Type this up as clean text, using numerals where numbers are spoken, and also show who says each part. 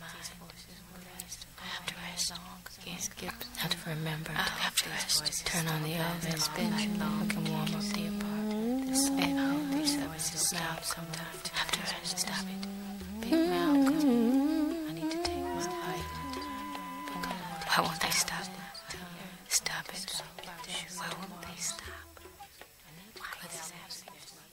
Speaker 1: have to rest. Have to remember to have to rest. Turn on the oven, spin long, and warm up the apartment. This these voices loud sometimes. Have to rest. Stop it. Big Malcolm, I need to take my life. Why won't they stop? Stop it. Why won't they stop? What is happening?